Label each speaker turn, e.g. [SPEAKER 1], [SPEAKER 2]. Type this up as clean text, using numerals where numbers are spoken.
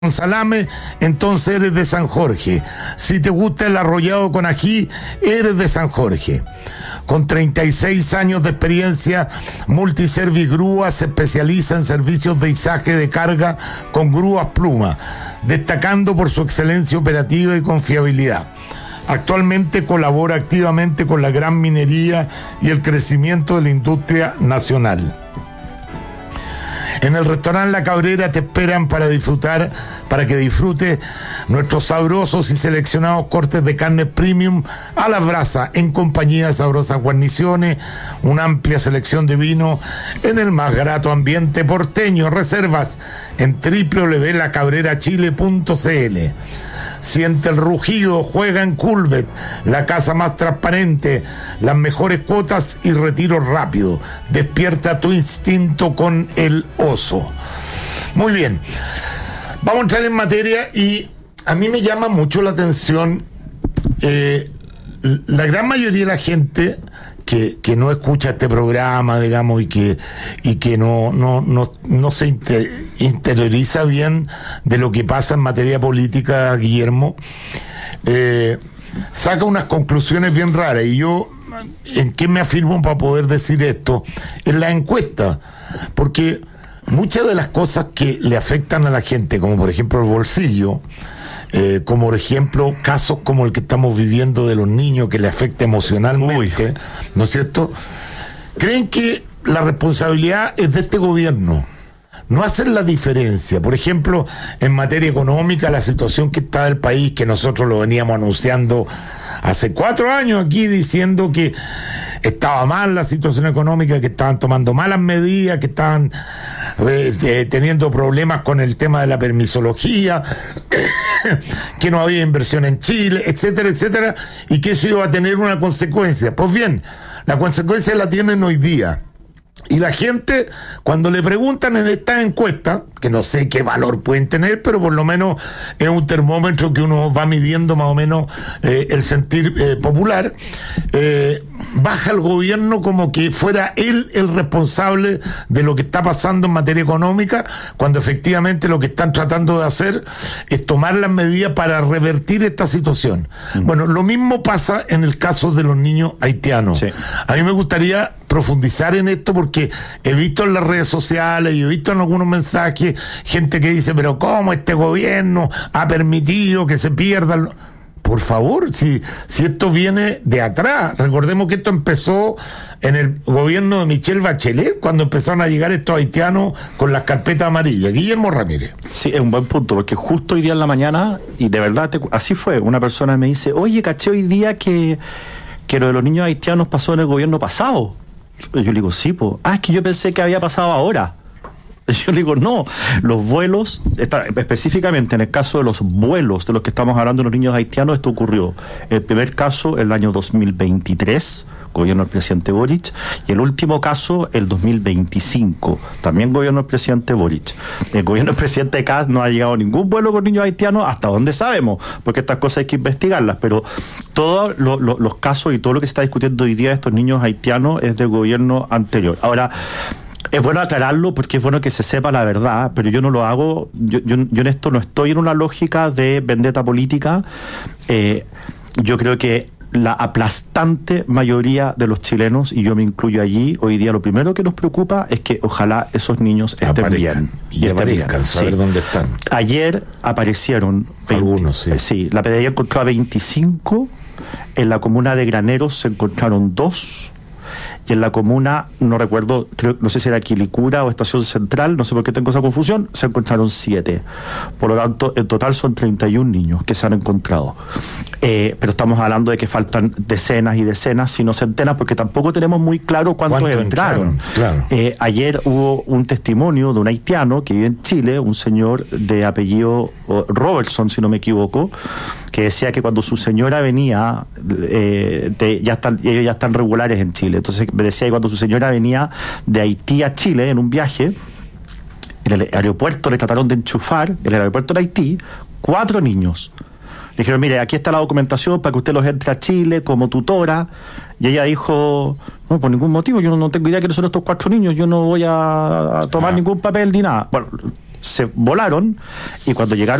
[SPEAKER 1] con salame, entonces eres de San Jorge. Si te gusta el arrollado con ají, eres de San Jorge. Con 36 años de experiencia, Multiservice Grúa se especializa en servicios de izaje de carga con grúas Pluma, destacando por su excelencia operativa y confiabilidad. Actualmente colabora activamente con la gran minería y el crecimiento de la industria nacional. En el restaurante La Cabrera te esperan para que disfrutes nuestros sabrosos y seleccionados cortes de carne premium a la brasa en compañía de sabrosas guarniciones, una amplia selección de vino en el más grato ambiente porteño. Reservas en www.lacabrerachile.cl. Siente el rugido, juega en Culvet, la casa más transparente, las mejores cuotas y retiro rápido. Despierta tu instinto con el oso. Muy bien, vamos a entrar en materia y a mí me llama mucho la atención la gran mayoría de la gente que no escucha este programa, digamos, y que no se interioriza bien de lo que pasa en materia política, Guillermo, saca unas conclusiones bien raras. Y yo, ¿en qué me afirmo para poder decir esto? En la encuesta, porque muchas de las cosas que le afectan a la gente, como por ejemplo el bolsillo, como por ejemplo casos como el que estamos viviendo de los niños que le afecta emocionalmente, ¿no es cierto? Creen que la responsabilidad es de este gobierno. No hacen la diferencia. Por ejemplo, en materia económica, la situación que está del país, que nosotros lo veníamos anunciando hace 4 años aquí, diciendo que estaba mal la situación económica, que estaban tomando malas medidas, que estaban teniendo problemas con el tema de la permisología, que no había inversión en Chile, etcétera, etcétera, y que eso iba a tener una consecuencia. Pues bien, la consecuencia la tienen hoy día. Y la gente, cuando le preguntan en esta encuesta, que no sé qué valor pueden tener, pero por lo menos es un termómetro que uno va midiendo más o menos el sentir popular, baja el gobierno como que fuera él el responsable de lo que está pasando en materia económica, cuando efectivamente lo que están tratando de hacer es tomar las medidas para revertir esta situación. Bueno, lo mismo pasa en el caso de los niños haitianos. Sí. A mí me gustaría profundizar en esto porque he visto en las redes sociales y he visto en algunos mensajes gente que dice, pero ¿cómo este gobierno ha permitido que se pierdan? Por favor, si esto viene de atrás. Recordemos que esto empezó en el gobierno de Michelle Bachelet, cuando empezaron a llegar estos haitianos con las carpetas amarillas. Guillermo Ramírez.
[SPEAKER 2] Sí, es un buen punto, porque justo hoy día en la mañana, y de verdad así fue, una persona me dice, oye, caché hoy día que lo de los niños haitianos pasó en el gobierno pasado. Yo le digo, sí, pues. Es que yo pensé que había pasado ahora. Yo le digo, no, los vuelos, específicamente en el caso de los vuelos de los que estamos hablando de los niños haitianos, esto ocurrió. El primer caso, el año 2023, gobierno del presidente Boric, y el último caso, el 2025, también gobierno del presidente Boric. El gobierno del presidente Kast no ha llegado ningún vuelo con niños haitianos, hasta donde sabemos, porque estas cosas hay que investigarlas, pero todos los casos y todo lo que se está discutiendo hoy día de estos niños haitianos es del gobierno anterior. Ahora, es bueno aclararlo porque es bueno que se sepa la verdad, pero yo no lo hago, yo en esto no estoy en una lógica de vendetta política. Yo creo que la aplastante mayoría de los chilenos, y yo me incluyo allí, hoy día lo primero que nos preocupa es que ojalá esos niños estén bien.
[SPEAKER 1] Y aparezcan, saber dónde están.
[SPEAKER 2] Ayer aparecieron
[SPEAKER 1] algunos,
[SPEAKER 2] sí, la PDI encontró a 25, en la comuna de Graneros se encontraron 2, y en la comuna, no recuerdo, no sé si era Quilicura o Estación Central, no sé por qué tengo esa confusión, se encontraron 7. Por lo tanto, en total son 31 niños que se han encontrado. Pero estamos hablando de que faltan decenas y decenas, si no centenas, porque tampoco tenemos muy claro cuántos entraron.
[SPEAKER 1] Claro.
[SPEAKER 2] Ayer hubo un testimonio de un haitiano que vive en Chile, un señor de apellido Robertson, si no me equivoco, que decía que cuando su señora venía, ellos ya están regulares en Chile. Entonces me decía que cuando su señora venía de Haití a Chile en un viaje, en el aeropuerto le trataron de enchufar, en el aeropuerto de Haití, 4 niños. Le dijeron, mire, aquí está la documentación para que usted los entre a Chile como tutora. Y ella dijo, no, por ningún motivo, yo no tengo idea de quiénes son estos 4 niños, yo no voy a tomar ningún papel ni nada. Bueno, se volaron y cuando llegaron